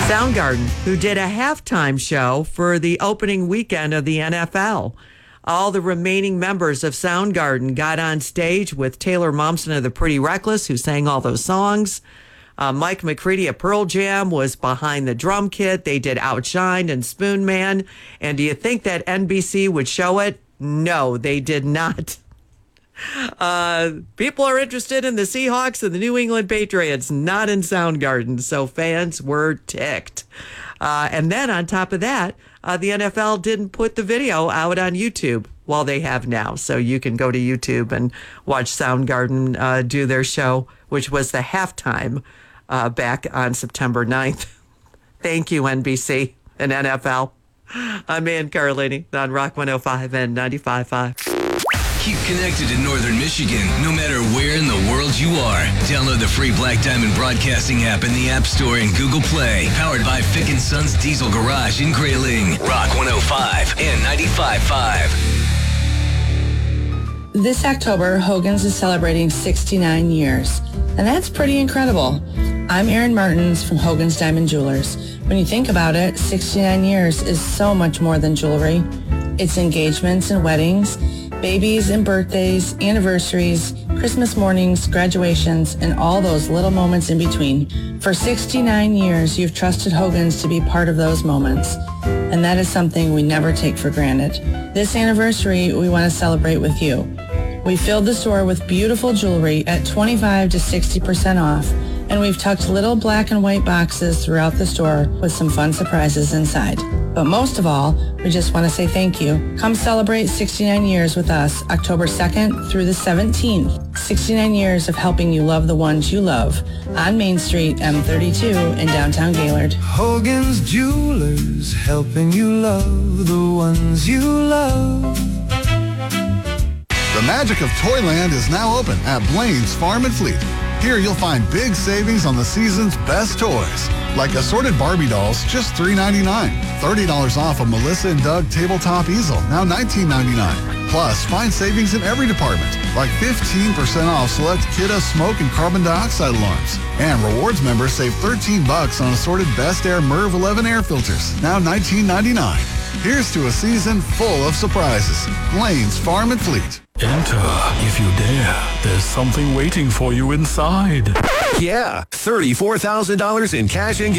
Soundgarden, who did a halftime show for the opening weekend of the NFL. All the remaining members of Soundgarden got on stage with Taylor Momsen of the Pretty Reckless, who sang all those songs. Mike McCready of Pearl Jam was behind the drum kit. They did Outshined and Spoon Man. And do you think that NBC would show it? No, they did not. People are interested in the Seahawks and the New England Patriots, not in Soundgarden. So fans were ticked. And then on top of that, the NFL didn't put the video out on YouTube. Well, they have now. So you can go to YouTube and watch Soundgarden do their show, which was the halftime back on September 9th. Thank you, NBC and NFL. I'm Ann Carlini on Rock 105 and 95.5. Keep connected to Northern Michigan, no matter where in the world you are. Download the free Black Diamond Broadcasting app in the App Store and Google Play. Powered by Fick & Sons Diesel Garage in Grayling. Rock 105 and 95.5. This October, Hogan's is celebrating 69 years, and that's pretty incredible. I'm Erin Martins from Hogan's Diamond Jewelers. When you think about it, 69 years is so much more than jewelry. It's engagements and weddings, babies and birthdays, anniversaries, Christmas mornings, graduations, and all those little moments in between. For 69 years, you've trusted Hogan's to be part of those moments, and that is something we never take for granted. This anniversary, we want to celebrate with you. We filled the store with beautiful jewelry at 25 to 60% off, and we've tucked little black and white boxes throughout the store with some fun surprises inside. But most of all, we just want to say thank you. Come celebrate 69 years with us, October 2nd through the 17th. 69 years of helping you love the ones you love on Main Street, M32 in downtown Gaylord. Hogan's Jewelers, helping you love the ones you love. The magic of Toyland is now open at Blaine's Farm and Fleet. Here you'll find big savings on the season's best toys, like assorted Barbie dolls, just $3.99. $30 off a Melissa and Doug tabletop easel, now $19.99. Plus, find savings in every department, like 15% off select Kidda smoke and carbon dioxide alarms. And rewards members save $13 on assorted Best Air MERV 11 air filters, now $19.99. Here's to a season full of surprises. Blaine's Farm and Fleet. Enter, if you dare. There's something waiting for you inside. Yeah, $34,000 in cash and